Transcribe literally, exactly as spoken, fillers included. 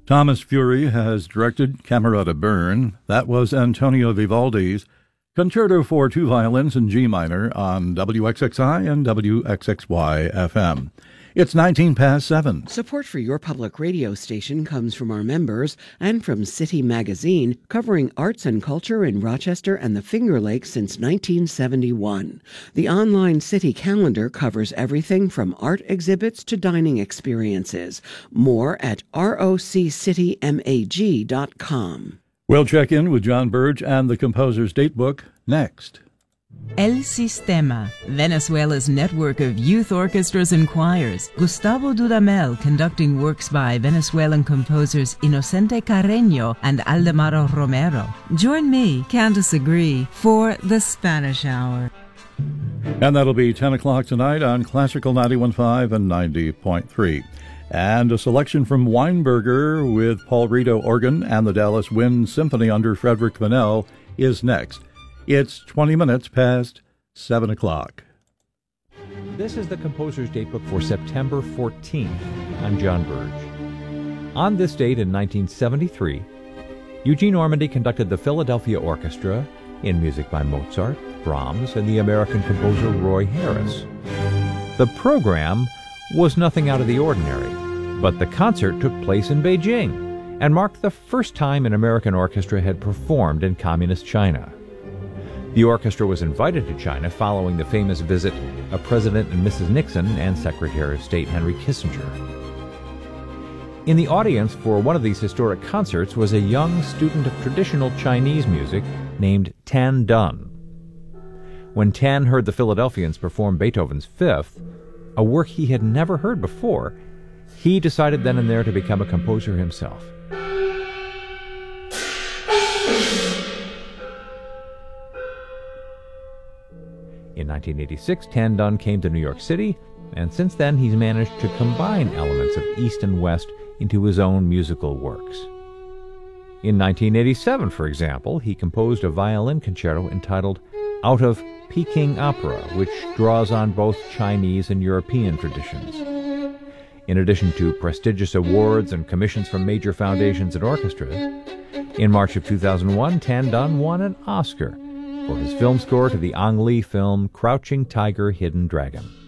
Thomas Fury has directed Camerata Burn. That was Antonio Vivaldi's Concerto for Two Violins in G Minor on W X X I and W X X Y F M. It's nineteen past seven. Support for your public radio station comes from our members and from City Magazine, covering arts and culture in Rochester and the Finger Lakes since nineteen seventy-one. The online City calendar covers everything from art exhibits to dining experiences. More at roc city mag dot com. We'll check in with John Burge and the composer's datebook next. El Sistema, Venezuela's network of youth orchestras and choirs. Gustavo Dudamel conducting works by Venezuelan composers Inocente Carreño and Aldemaro Romero. Join me, Candice Agree, for the Spanish Hour. And that'll be ten o'clock tonight on Classical ninety-one point five and ninety point three. And a selection from Weinberger with Paul Rito organ and the Dallas Wind Symphony under Frederick Vanel is next. It's twenty minutes past seven o'clock. This is the Composer's Datebook for September fourteenth. I'm John Burge. On this date in nineteen seventy-three, Eugene Ormandy conducted the Philadelphia Orchestra in music by Mozart, Brahms, and the American composer Roy Harris. The program was nothing out of the ordinary, but the concert took place in Beijing and marked the first time an American orchestra had performed in Communist China. The orchestra was invited to China following the famous visit of President and Missus Nixon and Secretary of State Henry Kissinger. In the audience for one of these historic concerts was a young student of traditional Chinese music named Tan Dun. When Tan heard the Philadelphians perform Beethoven's Fifth, a work he had never heard before, he decided then and there to become a composer himself. In nineteen eighty-six, Tan Dun came to New York City, and since then he's managed to combine elements of East and West into his own musical works. In nineteen eighty-seven, for example, he composed a violin concerto entitled Out of Peking Opera, which draws on both Chinese and European traditions. In addition to prestigious awards and commissions from major foundations and orchestras, in March of two thousand one, Tan Dun won an Oscar for his film score to the Ang Lee film Crouching Tiger, Hidden Dragon.